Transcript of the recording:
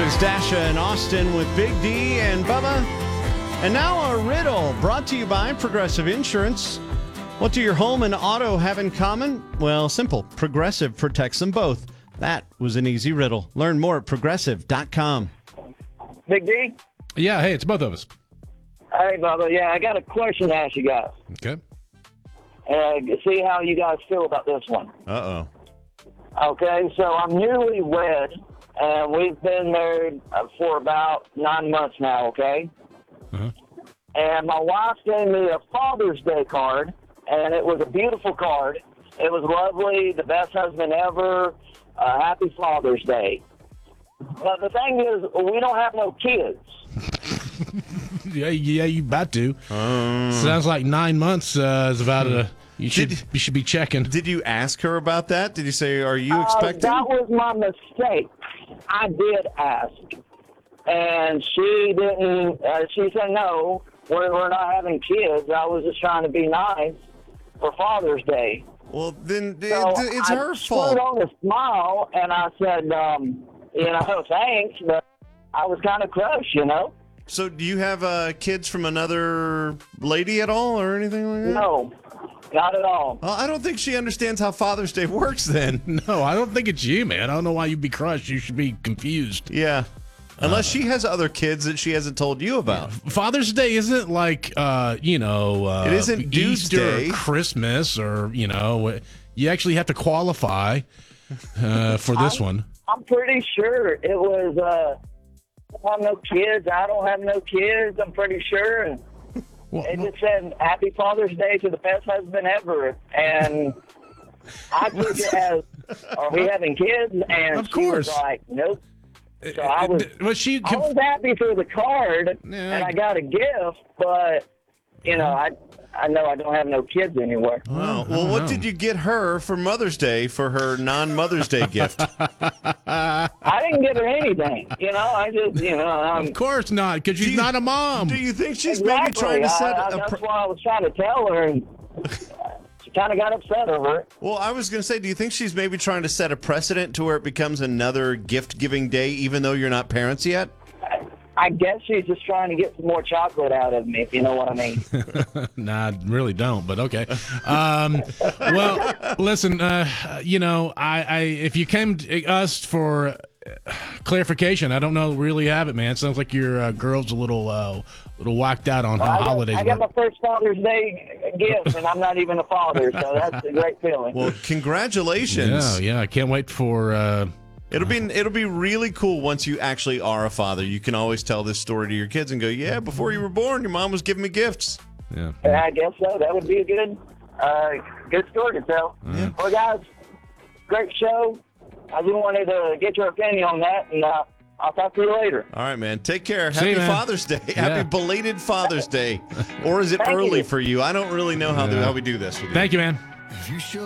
It's Dasha and Austin with Big D and Bubba. And now a riddle brought to you by Progressive Insurance. What do your home and auto have in common? Well, simple. Progressive protects them both. That was an easy riddle. Learn more at progressive.com. Big D? Yeah, hey, it's both of us. Hey, Bubba. Yeah, I got a question to ask you guys. Okay. See how you guys feel about this one. Uh-oh. Okay, so I'm newlywed, and we've been married for about 9 months now, okay? Uh-huh. And my wife gave me a Father's Day card, and it was a beautiful card. It was lovely, the best husband ever, happy Father's Day. But the thing is, we don't have no kids. Yeah, you about to. Sounds like 9 months is about a. You should be checking. Did you ask her about that? Did you say, are you expecting? That was my mistake. I did ask. And she didn't, she said, no, we're not having kids. I was just trying to be nice for Father's Day. Well, then So it's her I fault. put on a smile, and I said, thanks, but I was kind of crushed, So do you have kids from another lady at all or anything like that? No, not at all. Well, I don't think she understands how Father's Day works then. No, I don't think it's you, man. I don't know why you'd be crushed. You should be confused. Yeah. Unless she has other kids that she hasn't told you about. Father's Day isn't like, it isn't Dude's Easter Day. or Christmas or, you actually have to qualify for this one. I'm pretty sure it was, I have no kids. I don't have no kids. I'm pretty sure. And Well, it just said, Happy Father's Day to the best husband ever. And I took it as, are we having kids? And Of she was course. like, nope. So I was happy for the card, Yeah. and I got a gift, but, I know I don't have no kids anywhere. Well, what did you get her for Mother's Day for her non-Mother's Day gift? I didn't give her anything, I just, Of course not, because she's not a mom. Do you think she's exactly. maybe trying to set That's why I was trying to tell her, and she kind of got upset over it. Well, I was going to say, do you think she's maybe trying to set a precedent to where it becomes another gift-giving day, even though you're not parents yet? I guess she's just trying to get some more chocolate out of me, if you know what I mean. Nah, I really don't, but okay. Well, listen, if you came to us for clarification, I don't know, really have it, man. Sounds like your girl's a little whacked out on how holidays I got work. my first Father's Day gift, and I'm not even a father, so that's a great feeling. Well, congratulations. Yeah, I can't wait for... It'll be really cool once you actually are a father. You can always tell this story to your kids and go, yeah, before you were born, your mom was giving me gifts. Yeah. I guess so. That would be a good story to tell. Yeah. Well, guys, great show. I just wanted to get your opinion on that, and I'll talk to you later. All right, man. Take care. See you, Happy man. Father's Day. Happy belated Father's Day. Or is it Thank early you. for you? I don't really know how we do this with you. Thank you, man.